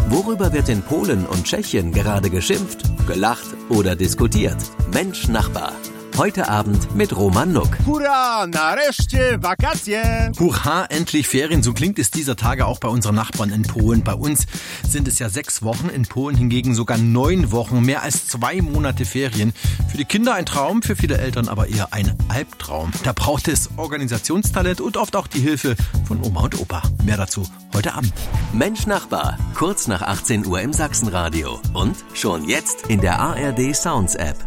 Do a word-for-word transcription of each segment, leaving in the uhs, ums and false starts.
Worüber wird in Polen und Tschechien gerade geschimpft, gelacht oder diskutiert? Mensch Nachbar. Heute Abend mit Roman Nuck. Hurra, nareszcie wakacje! Hurra, endlich Ferien. So klingt es dieser Tage auch bei unseren Nachbarn in Polen. Bei uns sind es ja sechs Wochen, in Polen hingegen sogar neun Wochen, mehr als zwei Monate Ferien. Für die Kinder ein Traum, für viele Eltern aber eher ein Albtraum. Da braucht es Organisationstalent und oft auch die Hilfe von Oma und Opa. Mehr dazu heute Abend. Mensch Nachbar, kurz nach achtzehn Uhr im Sachsenradio und schon jetzt in der A R D Sounds App.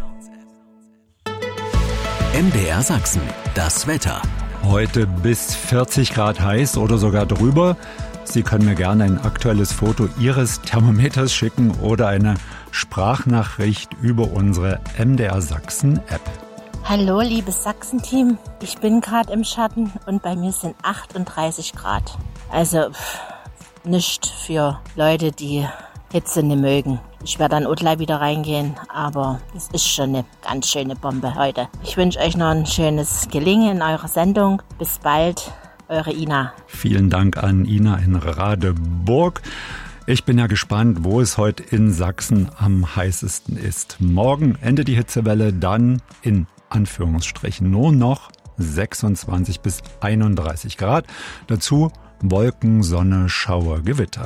M D R Sachsen, das Wetter. Heute bis vierzig Grad heiß oder sogar drüber. Sie können mir gerne ein aktuelles Foto Ihres Thermometers schicken oder eine Sprachnachricht über unsere M D R Sachsen App. Hallo liebes Sachsen-Team, ich bin gerade im Schatten und bei mir sind achtunddreißig Grad. Also pff, nicht für Leute, die Hitze nicht mögen. Ich werde dann auch gleich wieder reingehen, aber es ist schon eine ganz schöne Bombe heute. Ich wünsche euch noch ein schönes Gelingen in eurer Sendung. Bis bald, eure Ina. Vielen Dank an Ina in Radeburg. Ich bin ja gespannt, wo es heute in Sachsen am heißesten ist. Morgen endet die Hitzewelle, dann in Anführungsstrichen nur noch sechsundzwanzig bis einunddreißig Grad. Dazu Wolken, Sonne, Schauer, Gewitter.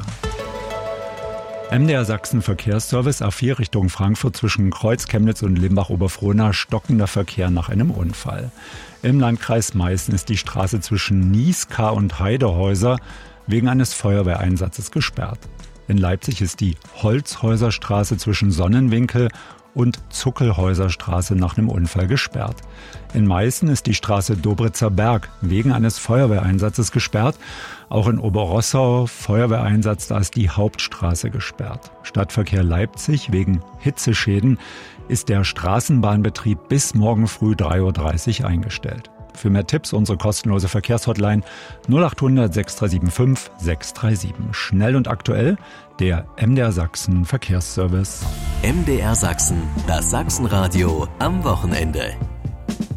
M D R Sachsen Verkehrsservice A vier Richtung Frankfurt zwischen Kreuz, Chemnitz und Limbach-Oberfrohna stockender Verkehr nach einem Unfall. Im Landkreis Meißen ist die Straße zwischen Nieská und Heidehäuser wegen eines Feuerwehreinsatzes gesperrt. In Leipzig ist die Holzhäuserstraße zwischen Sonnenwinkel und Zuckelhäuserstraße nach einem Unfall gesperrt. In Meißen ist die Straße Dobritzer Berg wegen eines Feuerwehreinsatzes gesperrt. Auch in Oberrossau Feuerwehreinsatz, da ist die Hauptstraße gesperrt. Stadtverkehr Leipzig wegen Hitzeschäden ist der Straßenbahnbetrieb bis morgen früh drei Uhr dreißig eingestellt. Für mehr Tipps unsere kostenlose Verkehrshotline null acht hundert sechs drei sieben fünf sechs drei sieben. Schnell und aktuell der M D R Sachsen Verkehrsservice. M D R Sachsen, das Sachsenradio am Wochenende.